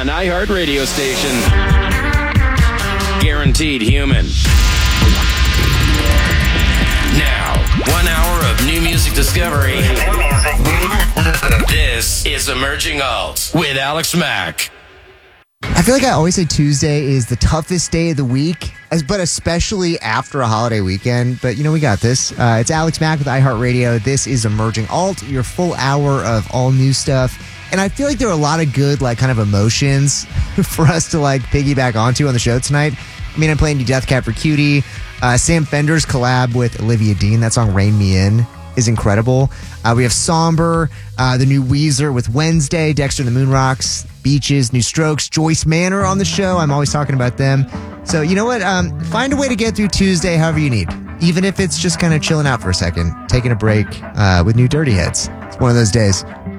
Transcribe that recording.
#1 iHeart radio station. Guaranteed human. Now, 1 hour of new music discovery. This is Emerging Alt with Alex Mack. I feel like I always say Tuesday is the toughest day of the week, but especially after a holiday weekend. But, we got this. It's Alex Mack with iHeartRadio. This is Emerging Alt, your full hour of all new stuff. And I feel like there are a lot of good, kind of emotions for us to, piggyback onto on the show tonight. I mean, I'm playing you Death Cab for Cutie. Sam Fender's collab with Olivia Dean, that song Rain Me In, is incredible. We have Somber, the new Weezer with Wednesday, Dexter and the Moonrocks, Beaches, New Strokes, Joyce Manor on the show. I'm always talking about them. So you know what? Find a way to get through Tuesday however you need, even if it's just kind of chilling out for a second, taking a break with New Dirty Heads. It's one of those days.